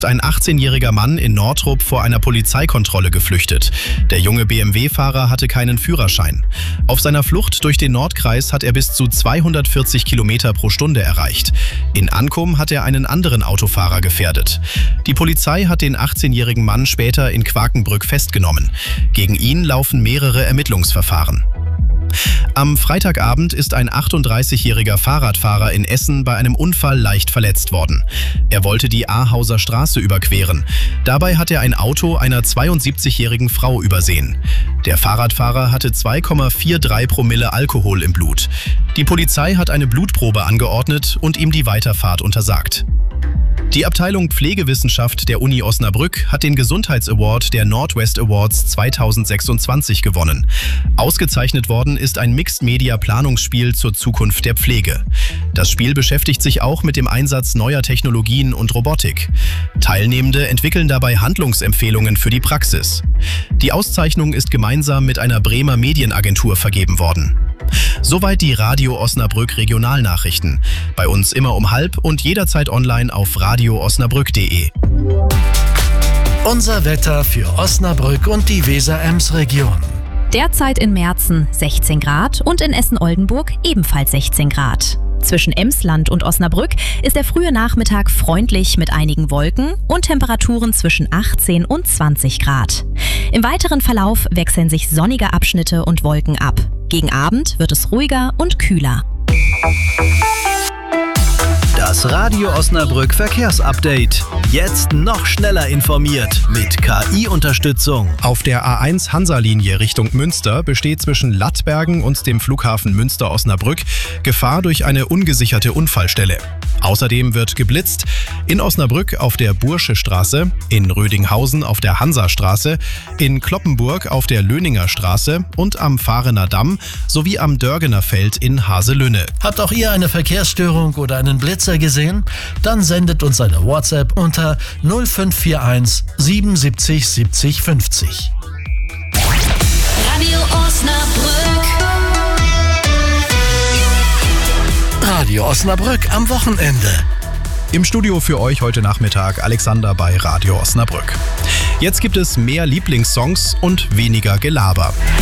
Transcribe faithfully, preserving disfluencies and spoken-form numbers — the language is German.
Ein achtzehnjähriger Mann in Nortrup vor einer Polizeikontrolle geflüchtet. Der junge B M W-Fahrer hatte keinen Führerschein. Auf seiner Flucht durch den Nordkreis hat er bis zu zweihundertvierzig Kilometer pro Stunde erreicht. In Ankum hat er einen anderen Autofahrer gefährdet. Die Polizei hat den achtzehnjährigen Mann später in Quakenbrück festgenommen. Gegen ihn laufen mehrere Ermittlungsverfahren. Am Freitagabend ist ein achtunddreißigjähriger Fahrradfahrer in Essen bei einem Unfall leicht verletzt worden. Er wollte die Ahauser Straße überqueren. Dabei hat er ein Auto einer zweiundsiebzigjährigen Frau übersehen. Der Fahrradfahrer hatte zwei Komma dreiundvierzig Promille Alkohol im Blut. Die Polizei hat eine Blutprobe angeordnet und ihm die Weiterfahrt untersagt. Die Abteilung Pflegewissenschaft der Uni Osnabrück hat den Gesundheitsaward der Nordwest Awards zweitausendsechsundzwanzig gewonnen. Ausgezeichnet worden ist ein Mixed-Media-Planungsspiel zur Zukunft der Pflege. Das Spiel beschäftigt sich auch mit dem Einsatz neuer Technologien und Robotik. Teilnehmende entwickeln dabei Handlungsempfehlungen für die Praxis. Die Auszeichnung ist gemeinsam mit einer Bremer Medienagentur vergeben worden. Soweit die Radio Osnabrück Regionalnachrichten. Bei uns immer um halb und jederzeit online auf radio osnabrück punkt de. Unser Wetter für Osnabrück und die Weser-Ems-Region. Derzeit in Merzen sechzehn Grad und in Essen-Oldenburg ebenfalls sechzehn Grad. Zwischen Emsland und Osnabrück ist der frühe Nachmittag freundlich mit einigen Wolken und Temperaturen zwischen achtzehn und zwanzig Grad. Im weiteren Verlauf wechseln sich sonnige Abschnitte und Wolken ab. Gegen Abend wird es ruhiger und kühler. Das Radio Osnabrück Verkehrsupdate. Jetzt noch schneller informiert mit K I-Unterstützung. Auf der A eins Hansa-Linie Richtung Münster besteht zwischen Lattbergen und dem Flughafen Münster-Osnabrück Gefahr durch eine ungesicherte Unfallstelle. Außerdem wird geblitzt in Osnabrück auf der Bursche Straße, in Rödinghausen auf der Hansastraße, in Kloppenburg auf der Löninger Straße und am Fahrener Damm sowie am Dörgener Feld in Haselünne. Habt auch ihr eine Verkehrsstörung oder einen Blitzer gesehen? Dann sendet uns eine WhatsApp unter null fünf vier eins siebenundsiebzig siebzig fünfzig. Radio Osnabrück. Radio Osnabrück am Wochenende. Im Studio für euch heute Nachmittag Alexander bei Radio Osnabrück. Jetzt gibt es mehr Lieblingssongs und weniger Gelaber.